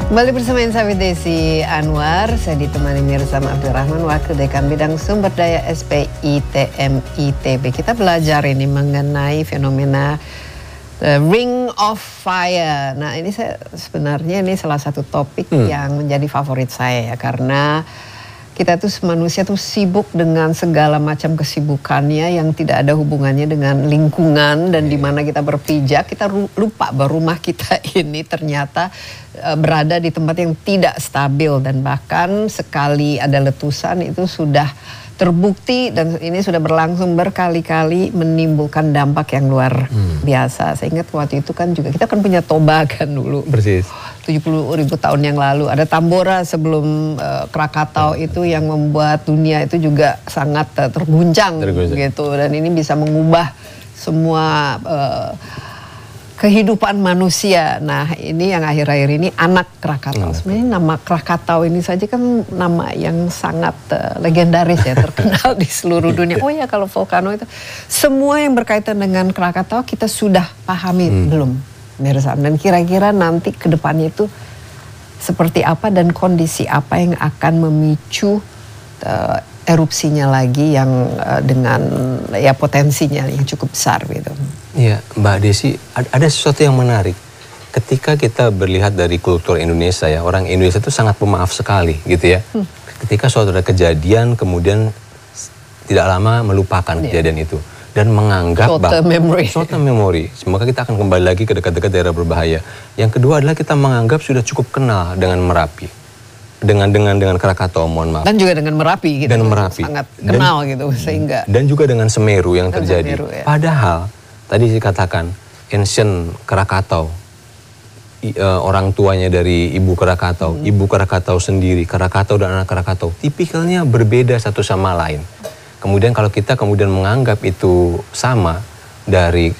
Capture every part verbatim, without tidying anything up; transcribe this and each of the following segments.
Kembali bersama Insight with Desi Anwar, saya ditemani Mirzam Abdurrahman, Wakil Dekan Bidang Sumber Daya S P I T M I T B. Kita belajar ini mengenai fenomena the Ring of Fire. Nah, ini saya sebenarnya ini salah satu topik hmm. yang menjadi favorit saya ya, karena kita tuh manusia tuh sibuk dengan segala macam kesibukannya yang tidak ada hubungannya dengan lingkungan dan di mana kita berpijak. Kita lupa bahwa rumah kita ini ternyata uh, berada di tempat yang tidak stabil, dan bahkan sekali ada letusan itu sudah terbukti dan ini sudah berlangsung berkali-kali menimbulkan dampak yang luar hmm. biasa. Saya ingat waktu itu kan juga kita kan punya Toba kan dulu. Persis. tujuh puluh ribu tahun yang lalu. Ada Tambora sebelum uh, Krakatau hmm. itu yang membuat dunia itu juga sangat uh, terguncang, terguncang gitu. Dan ini bisa mengubah semua uh, kehidupan manusia. Nah, ini yang akhir-akhir ini anak Krakatau. Hmm. Sebenarnya nama Krakatau ini saja kan nama yang sangat uh, legendaris ya, terkenal di seluruh dunia. Oh ya, kalau volcano itu semua yang berkaitan dengan Krakatau kita sudah pahami hmm. belum, Mirzam? Dan kira-kira nanti ke depannya itu seperti apa dan kondisi apa yang akan memicu uh, erupsinya lagi yang uh, dengan ya potensinya yang cukup besar gitu. Iya, Mbak Desi, ada sesuatu yang menarik. Ketika kita berlihat dari kultur Indonesia ya, orang Indonesia itu sangat pemaaf sekali gitu ya. Hmm. Ketika suatu ada kejadian, kemudian tidak lama melupakan yeah. kejadian itu. Dan menganggap short term memory. Short term memory. Semoga kita akan kembali lagi ke dekat-dekat daerah berbahaya. Yang kedua adalah kita menganggap sudah cukup kenal dengan Merapi. Dengan dengan dengan Krakatau, mohon maaf. Dan juga dengan Merapi gitu. Dan Merapi. Sangat kenal dan, gitu sehingga. Dan juga dengan Semeru yang dan terjadi. Semeru, ya. Padahal tadi dikatakan ancient Krakatau, I, uh, orang tuanya dari ibu Krakatau, hmm. ibu Krakatau sendiri, Krakatau dan anak Krakatau, tipikalnya berbeda satu sama lain. Kemudian kalau kita kemudian menganggap itu sama dari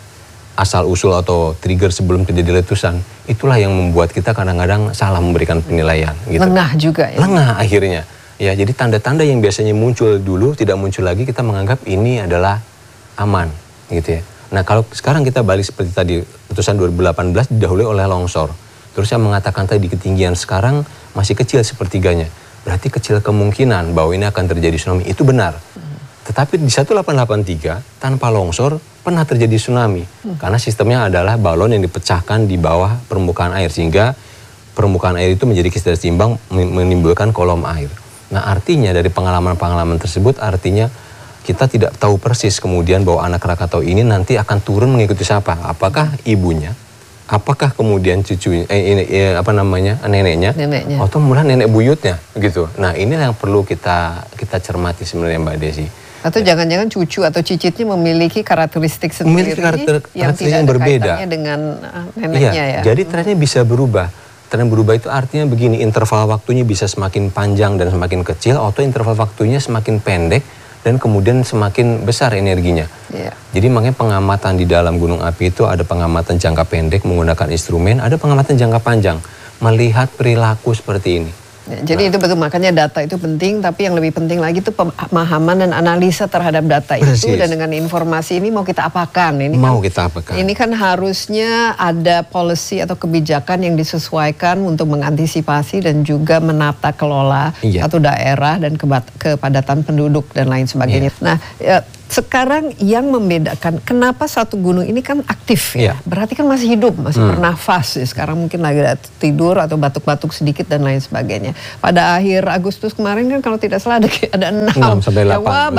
asal usul atau trigger sebelum terjadi letusan, itulah yang membuat kita kadang-kadang salah memberikan penilaian. Gitu. Lengah juga ya. Lengah akhirnya. Ya, jadi tanda-tanda yang biasanya muncul dulu tidak muncul lagi, kita menganggap ini adalah aman, gitu ya. Nah, kalau sekarang kita balik seperti tadi, letusan dua ribu delapan belas didahului oleh longsor. Terus saya mengatakan tadi ketinggian sekarang masih kecil sepertiganya. Berarti kecil kemungkinan bahwa ini akan terjadi tsunami. Itu benar. Hmm. Tetapi di seribu delapan ratus delapan puluh tiga tanpa longsor pernah terjadi tsunami. Hmm. Karena sistemnya adalah balon yang dipecahkan di bawah permukaan air. Sehingga permukaan air itu menjadi ketidaktimbang menimbulkan kolom air. Nah, artinya dari pengalaman-pengalaman tersebut artinya kita tidak tahu persis kemudian bahwa anak Krakatau ini nanti akan turun mengikuti siapa? Apakah ibunya? Apakah kemudian cucunya, eh, ini, eh, apa namanya, neneknya, neneknya, atau mula nenek buyutnya, gitu. Nah, ini yang perlu kita kita cermati sebenarnya, Mbak Desi. Atau jangan-jangan ya. cucu atau cicitnya memiliki karakteristik sendiri memiliki karakter, yang tidak yang berbeda dengan neneknya ya. ya. Jadi trennya bisa berubah. Tren berubah itu artinya begini, interval waktunya bisa semakin panjang dan semakin kecil, atau interval waktunya semakin pendek dan kemudian semakin besar energinya. Yeah. Jadi makanya pengamatan di dalam gunung api itu ada pengamatan jangka pendek menggunakan instrumen, ada pengamatan jangka panjang melihat perilaku seperti ini. Ya, jadi nah. itu betul, makanya data itu penting, tapi yang lebih penting lagi itu pemahaman dan analisa terhadap data Persis. itu, dan dengan informasi ini mau kita apakan? Ini mau kan, kita apakan? Ini kan harusnya ada policy atau kebijakan yang disesuaikan untuk mengantisipasi dan juga menata kelola iya. satu daerah dan kepadatan penduduk dan lain sebagainya. Iya. Nah, ya, sekarang yang membedakan kenapa satu gunung ini kan aktif ya, yeah. berarti kan masih hidup, masih hmm. bernafas ya. Sekarang mungkin lagi tidur atau batuk-batuk sedikit dan lain sebagainya. Pada akhir Agustus kemarin kan kalau tidak salah ada ada enam sampai delapan.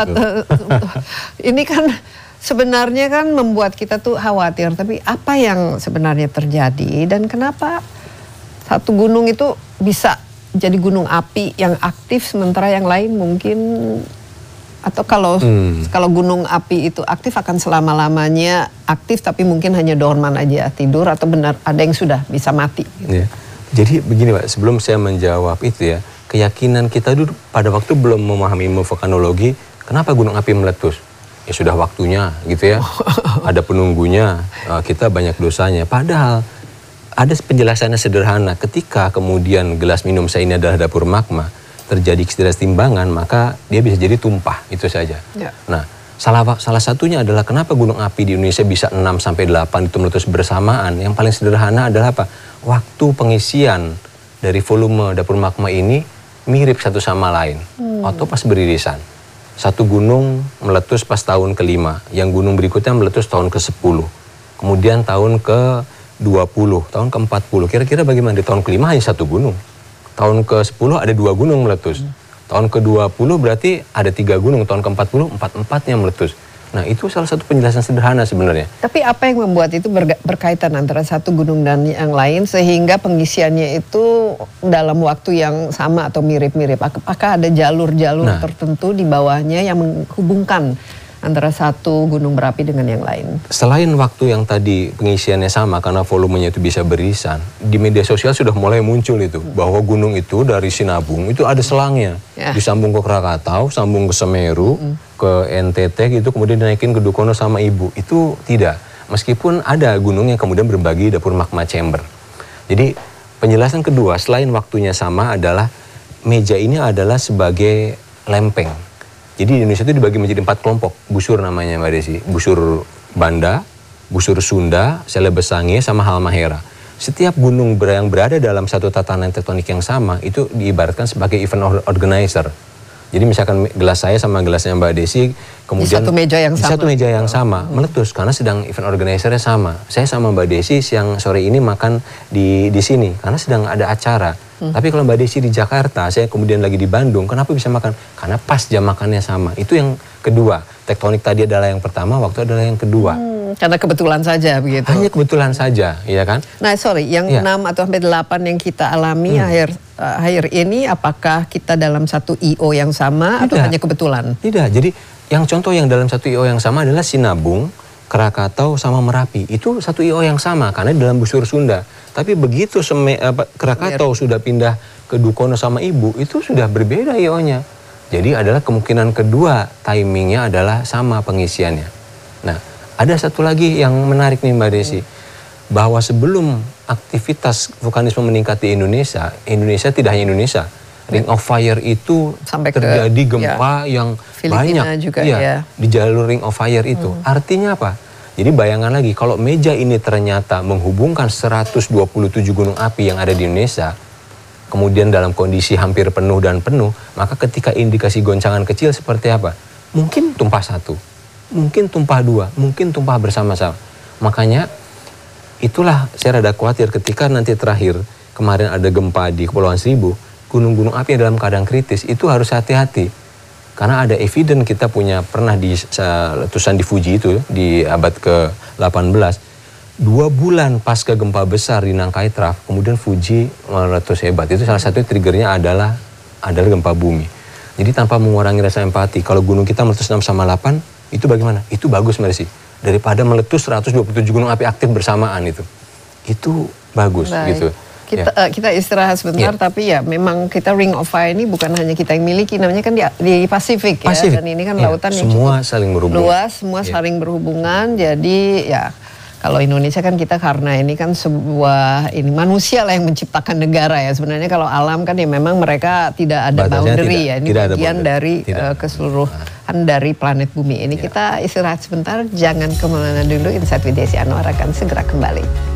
Ini kan sebenarnya kan membuat kita tuh khawatir, tapi apa yang sebenarnya terjadi dan kenapa satu gunung itu bisa jadi gunung api yang aktif sementara yang lain mungkin, atau kalau hmm. kalau gunung api itu aktif akan selama-lamanya aktif tapi mungkin hanya dorman aja tidur, atau benar ada yang sudah bisa mati gitu. Ya. Jadi begini Pak, sebelum saya menjawab itu ya, keyakinan kita dulu pada waktu belum memahami ilmu vulkanologi, kenapa gunung api meletus? Ya sudah waktunya gitu ya, ada penunggunya, kita banyak dosanya. Padahal ada penjelasannya sederhana, ketika kemudian gelas minum saya ini adalah dapur magma, terjadi ketidakseimbangan, maka dia bisa jadi tumpah, itu saja. Ya. Nah, salah salah satunya adalah kenapa gunung api di Indonesia bisa enam sampai delapan itu meletus bersamaan. Yang paling sederhana adalah apa? Waktu pengisian dari volume dapur magma ini mirip satu sama lain. Hmm. Atau pas beririsan. Satu gunung meletus pas tahun kelima, yang gunung berikutnya meletus tahun ke sepuluh. Kemudian tahun ke dua puluh, tahun ke empat puluh. Kira-kira bagaimana? Di tahun kelima hanya satu gunung. Tahun ke sepuluh ada dua gunung meletus. Hmm. Tahun ke dua puluh berarti ada tiga gunung. Tahun ke empat puluh, empat-empatnya meletus. Nah, itu salah satu penjelasan sederhana sebenarnya. Tapi apa yang membuat itu berkaitan antara satu gunung dan yang lain sehingga pengisiannya itu dalam waktu yang sama atau mirip-mirip? Apakah ada jalur-jalur nah, tertentu di bawahnya yang menghubungkan antara satu gunung berapi dengan yang lain? Selain waktu yang tadi pengisiannya sama karena volumenya itu bisa beririsan, di media sosial sudah mulai muncul itu hmm. bahwa gunung itu dari Sinabung itu ada selangnya, ya. Disambung ke Krakatau, sambung ke Semeru, hmm. ke N T T gitu, kemudian dinaikin ke Dukono sama Ibu. Itu tidak. Meskipun ada gunung yang kemudian berbagi dapur magma chamber. Jadi penjelasan kedua selain waktunya sama adalah meja ini adalah sebagai lempeng. Jadi di Indonesia itu dibagi menjadi empat kelompok, busur namanya Mbak Desi. Busur Banda, busur Sunda, Selebesange, sama Halmahera. Setiap gunung yang berada dalam satu tatanan tektonik yang sama, itu diibaratkan sebagai event organizer. Jadi misalkan gelas saya sama gelasnya Mbak Desi, kemudian di satu meja yang di sama, satu meja yang sama hmm. meletus karena sedang event organizer-nya sama. Saya sama Mbak Desi siang sore ini makan di di sini karena sedang ada acara. Hmm. Tapi kalau Mbak Desi di Jakarta, saya kemudian lagi di Bandung, kenapa bisa makan? Karena pas jam makannya sama. Itu yang kedua. Tektonik tadi adalah yang pertama, waktu adalah yang kedua. Hmm, karena kebetulan saja begitu. Hanya kebetulan saja, ya kan? Nah, sorry, yang ya. enam atau sampai delapan yang kita alami hmm. akhir uh, akhir ini, apakah kita dalam satu I O yang sama Tidak. atau hanya kebetulan? Tidak. Jadi yang contoh yang dalam satu I O yang sama adalah Sinabung, Krakatau, sama Merapi. Itu satu I O yang sama karena dalam busur Sunda. Tapi begitu Seme, apa, Krakatau sudah pindah ke Dukono sama Ibu, itu sudah berbeda I O-nya. Jadi adalah kemungkinan kedua timingnya adalah sama pengisiannya. Nah, ada satu lagi yang menarik nih Mbak Desi. Bahwa sebelum aktivitas vulkanisme meningkat di Indonesia, Indonesia tidak hanya Indonesia. Ring of Fire itu sampai terjadi ke, gempa ya, yang Filipina banyak juga, ya, ya. Di jalur Ring of Fire itu. Hmm. Artinya apa? Jadi bayangan lagi, kalau meja ini ternyata menghubungkan seratus dua puluh tujuh gunung api yang ada di Indonesia, kemudian dalam kondisi hampir penuh dan penuh, maka ketika indikasi goncangan kecil seperti apa? Mungkin tumpah satu, mungkin tumpah dua, mungkin tumpah bersama-sama. Makanya itulah saya rada khawatir ketika nanti terakhir kemarin ada gempa di Kepulauan Seribu, gunung-gunung api yang dalam keadaan kritis itu harus hati-hati. Karena ada evidence kita punya pernah di letusan di Fuji itu di abad ke delapan belas. Dua bulan pasca gempa besar di Nangkai Trough, kemudian Fuji meletus hebat. Itu salah satu triggernya adalah adalah gempa bumi. Jadi tanpa mengurangi rasa empati, kalau gunung kita meletus enam sama delapan, itu bagaimana? Itu bagus Mbak Desi. Daripada meletus seratus dua puluh tujuh gunung api aktif bersamaan itu. Itu bagus. Baik. Gitu. Kita, ya. uh, kita istirahat sebentar, ya. Tapi ya memang kita Ring of Fire ini bukan hanya kita yang miliki, namanya kan di, di Pasifik, Pasifik ya, dan ini kan ya. lautan semua yang cukup saling berhubungan. luas, semua ya. saling berhubungan, jadi ya kalau Indonesia kan kita karena ini kan sebuah ini manusia lah yang menciptakan negara ya, sebenarnya kalau alam kan ya memang mereka tidak ada Batasnya boundary tidak, ya, ini bagian dari uh, keseluruhan nah. dari planet bumi ini. Ya. Kita istirahat sebentar, jangan kemana-mana dulu, Insight with Desi Anwar akan segera kembali.